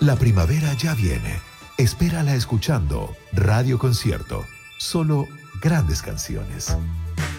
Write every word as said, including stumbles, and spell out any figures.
La primavera ya viene. Espérala escuchando Radio Concierto. Solo grandes canciones.